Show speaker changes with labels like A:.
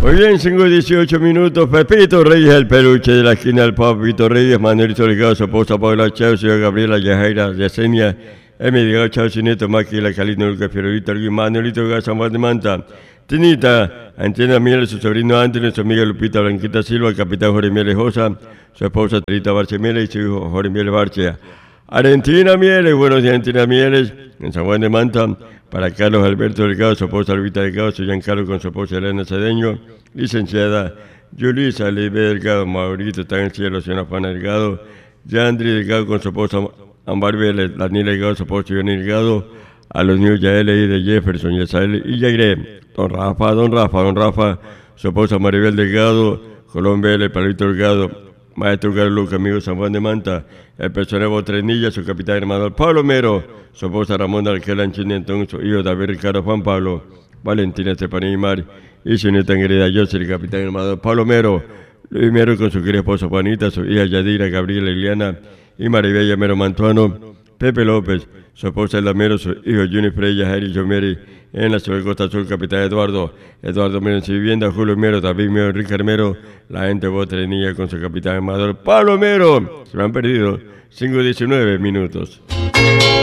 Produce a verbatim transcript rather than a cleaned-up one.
A: Muy bien, cinco y dieciocho minutos. Pepito Reyes, el peluche de la esquina del Pepito Reyes, Manuelito Delgado, su esposa Paula Chávez, señora Gabriela Yajaira, Yesenia, Emi Delgado Chávez, Neto, Maki, la Calino, Lucas, Fiorito, Alguín, Manuelito Delgado, San Juan de Manta, Tinita, Antina Mieles, su sobrino Antonio, su amiga Lupita Blanquita Silva, el capitán Jorge Mieles Josa, su esposa Trita Barche Mieles y su hijo Jorge Mieles Barchea. Argentina Mieles, buenos días Argentina Mieles, en San Juan de Manta, para Carlos Alberto Delgado, su esposa Albita Delgado, su Giancarlo con su esposa Elena Cedeño, licenciada Yulisa Leibe Delgado, Maurito está en el cielo, señora Juana Delgado, Yandri Delgado con su esposa Ambar Vélez, Daniel Delgado, su esposa Johnny Delgado, a los niños Yael y de Jefferson, Yasael y Yairé, don Rafa, don Rafa, don Rafa, su esposa Maribel Delgado, Colón Vélez, Palito Delgado, Maestro Carlos, amigo San Juan de Manta, el personero Trenilla, su capitán hermano Pablo Mero, su esposa Ramón Arquela Anchinientón, su hijo David Ricardo Juan Pablo, Valentina Estefanía y Mar, y su nieta querida José, el capitán hermano Pablo Mero, Luis Mero con su querida esposa Juanita, su hija Yadira, Gabriela Liliana, y Maribella Mero Mantuano, Pepe López, su esposa Elda Mero, su hijo Juni Freya, Jairi Yomeri, en la ciudad de Costa Azul, capitán Eduardo, Eduardo Mero en su vivienda, Julio Mero, David Mero, Enrique Mero, la gente Botrenilla con su capitán Amador, Pablo Mero, se me han perdido cinco y diecinueve minutos.